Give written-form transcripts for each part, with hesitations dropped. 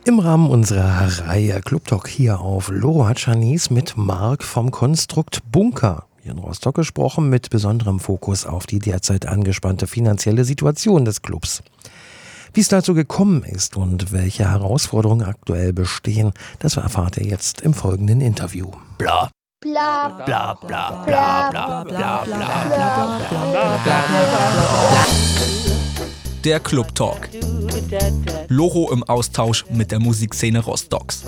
Im Rahmen unserer Reihe Club Talk hier auf Loro hat Shanice mit Marc vom Konstrukt Bunker hier in Rostock gesprochen, mit besonderem Fokus auf die derzeit angespannte finanzielle Situation des Clubs. Wie es dazu gekommen ist und welche Herausforderungen aktuell bestehen, das erfahrt ihr jetzt im folgenden Interview. Bla. Bla Bla bla bla bla bla bla bla bla. Der Club Talk. Loro im Austausch mit der Musikszene Rostocks.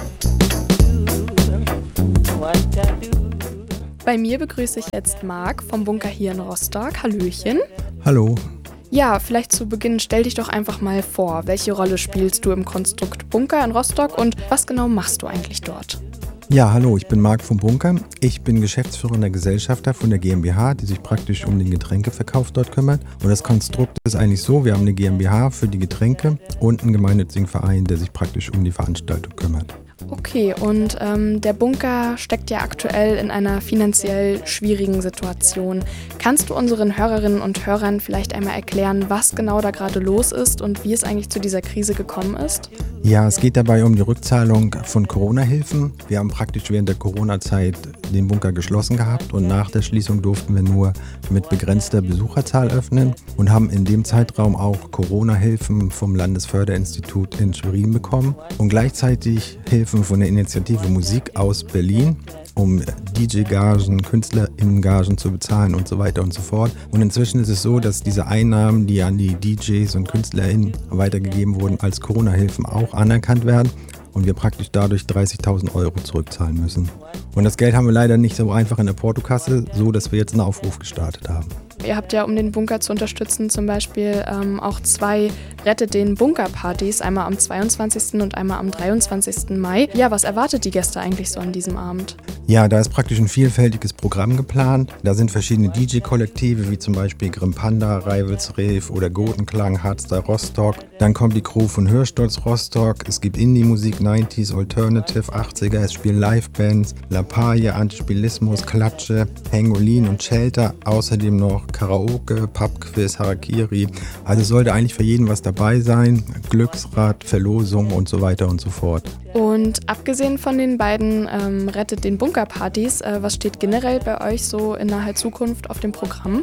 Bei mir begrüße ich jetzt Marc vom Bunker hier in Rostock. Hallöchen. Hallo. Ja, vielleicht zu Beginn stell dich doch einfach mal vor. Welche Rolle spielst du im Konstrukt Bunker in Rostock und was genau machst du eigentlich dort? Ja, hallo, ich bin Marc vom Bunker. Ich bin geschäftsführender Gesellschafter von der GmbH, die sich praktisch um den Getränkeverkauf dort kümmert. Und das Konstrukt ist eigentlich so, wir haben eine GmbH für die Getränke und einen gemeinnützigen Verein, der sich praktisch um die Veranstaltung kümmert. Okay, und der Bunker steckt ja aktuell in einer finanziell schwierigen Situation. Kannst du unseren Hörerinnen und Hörern vielleicht einmal erklären, was genau da gerade los ist und wie es eigentlich zu dieser Krise gekommen ist? Ja, es geht dabei um die Rückzahlung von Corona-Hilfen. Wir haben praktisch während der Corona-Zeit den Bunker geschlossen gehabt und nach der Schließung durften wir nur mit begrenzter Besucherzahl öffnen und haben in dem Zeitraum auch Corona-Hilfen vom Landesförderinstitut in Schwerin bekommen und gleichzeitig Hilfen von der Initiative Musik aus Berlin, um DJ-Gagen, KünstlerInnen-Gagen zu bezahlen und so weiter und so fort. Und inzwischen ist es so, dass diese Einnahmen, die an die DJs und KünstlerInnen weitergegeben wurden, als Corona-Hilfen auch anerkannt werden und wir praktisch dadurch 30.000 € zurückzahlen müssen. Und das Geld haben wir leider nicht so einfach in der Portokasse, so dass wir jetzt einen Aufruf gestartet haben. Ihr habt ja, um den Bunker zu unterstützen, zum Beispiel auch 2 Rettet den Bunker-Partys, einmal am 22. und einmal am 23. Mai. Ja, was erwartet die Gäste eigentlich so an diesem Abend? Ja, da ist praktisch ein vielfältiges Programm geplant. Da sind verschiedene DJ-Kollektive, wie zum Beispiel Grim Panda, Rivals Rave oder Gotenklang, Hardstyle Rostock. Dann kommt die Crew von Hörsturz Rostock. Es gibt Indie-Musik, 90s, Alternative, 80er. Es spielen Live-Bands, La Paille, Antispilismus, Klatsche, Hengolin und Shelter. Außerdem noch Karaoke, Pubquiz, Harakiri. Also sollte eigentlich für jeden was dabei sein. Glücksrad, Verlosung und so weiter und so fort. Und abgesehen von den beiden Rettet den Bunker-Partys, was steht generell bei euch so in naher Zukunft auf dem Programm?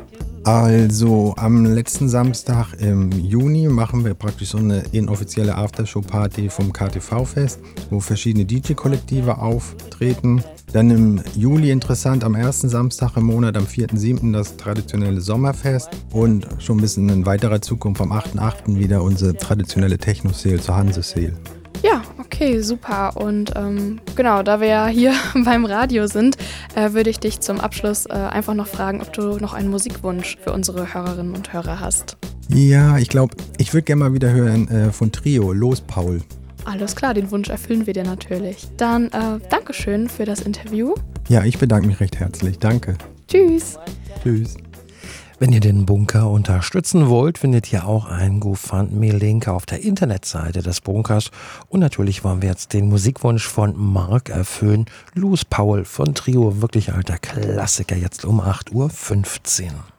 Also am letzten Samstag im Juni machen wir praktisch so eine inoffizielle Aftershow-Party vom KTV-Fest, wo verschiedene DJ-Kollektive auftreten. Dann im Juli interessant, am ersten Samstag im Monat, am 4.7. das traditionelle Sommerfest und schon ein bisschen in weiterer Zukunft am 8.8. wieder unsere traditionelle Techno-Sale zur Hanse-Sale. Ja, okay, super. Und genau, da wir ja hier beim Radio sind, würde ich dich zum Abschluss einfach noch fragen, ob du noch einen Musikwunsch für unsere Hörerinnen und Hörer hast. Ja, ich glaube, ich würde gerne mal wieder hören von Trio, Los Paul. Alles klar, den Wunsch erfüllen wir dir natürlich. Dann Dankeschön für das Interview. Ja, ich bedanke mich recht herzlich. Danke. Tschüss. Tschüss. Wenn ihr den Bunker unterstützen wollt, findet ihr auch einen GoFundMe-Link auf der Internetseite des Bunkers. Und natürlich wollen wir jetzt den Musikwunsch von Marc erfüllen. Los Paul von Trio, wirklich alter Klassiker, jetzt um 8.15 Uhr.